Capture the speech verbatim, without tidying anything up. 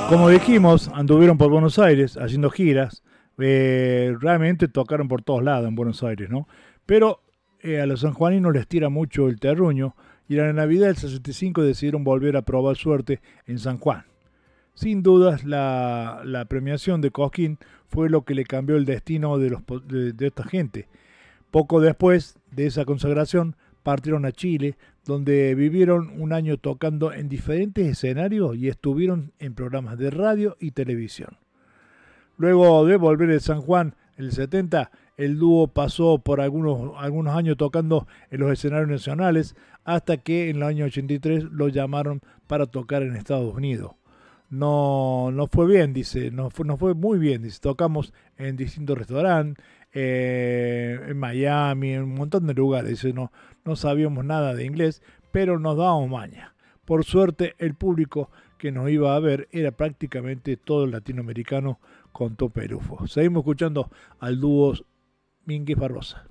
Como dijimos, anduvieron por Buenos Aires haciendo giras. Eh, realmente tocaron por todos lados en Buenos Aires, ¿no? Pero eh, a los sanjuaninos les tira mucho el terruño y en la Navidad del sesenta y cinco decidieron volver a probar suerte en San Juan. Sin dudas, la, la premiación de Cosquín fue lo que le cambió el destino de, los, de, de esta gente. Poco después de esa consagración, partieron a Chile, donde vivieron un año tocando en diferentes escenarios y estuvieron en programas de radio y televisión. Luego de volver de San Juan en el setenta, el dúo pasó por algunos, algunos años tocando en los escenarios nacionales, hasta que en el año ochenta y tres lo llamaron para tocar en Estados Unidos. No, no fue bien, dice, no fue, no fue muy bien, dice, tocamos en distintos restaurantes, eh, en Miami, en un montón de lugares, dice, no, no sabíamos nada de inglés, pero nos dábamos maña. Por suerte, el público que nos iba a ver era prácticamente todo latinoamericano, contó Perufo. Seguimos escuchando al dúo Mínguez Barbosa.